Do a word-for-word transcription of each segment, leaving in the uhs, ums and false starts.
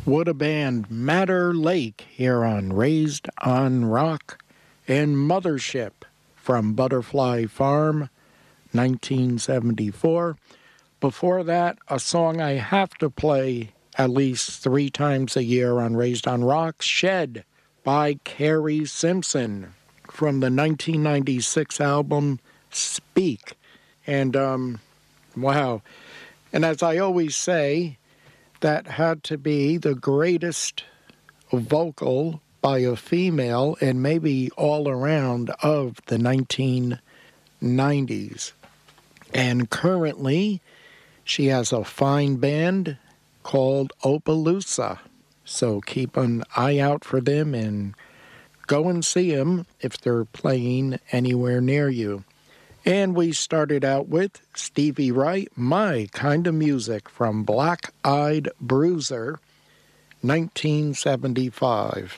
What a band, Madder Lake, here on Raised on Rock, and Mothership from Butterfly Farm, nineteen seventy-four. Before that, a song I have to play at least three times a year on Raised on Rock, Shed by Carrie Simpson from the nineteen ninety-six album Speak. And, um, wow. And as I always say, that had to be the greatest vocal by a female and maybe all around of the nineteen nineties. And currently, she has a fine band called Opaloosa. So keep an eye out for them and go and see them if they're playing anywhere near you. And we started out with Stevie Wright, My Kind of Music from Black Eyed Bruiser, nineteen seventy-five.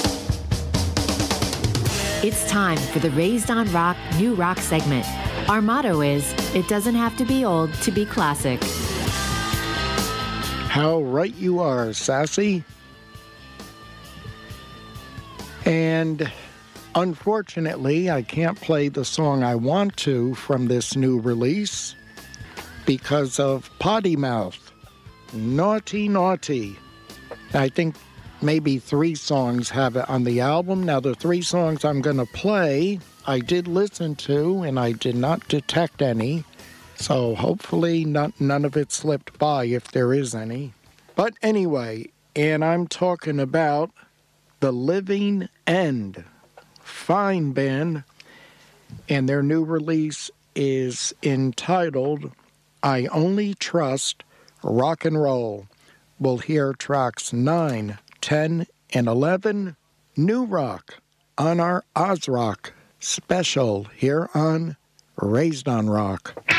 It's time for the Raised on Rock New Rock segment. Our motto is, it doesn't have to be old to be classic. How right you are, Sassy. And unfortunately, I can't play the song I want to from this new release because of Potty Mouth. Naughty, naughty. I think maybe three songs have it on the album. Now, the three songs I'm going to play, I did listen to, and I did not detect any. So hopefully not, none of it slipped by if there is any. But anyway, and I'm talking about The Living End. Fine band, and their new release is entitled I Only Trust Rock and Roll. We'll hear tracks nine, ten, and eleven, New Rock on our Oz Rock special here on Raised on Rock.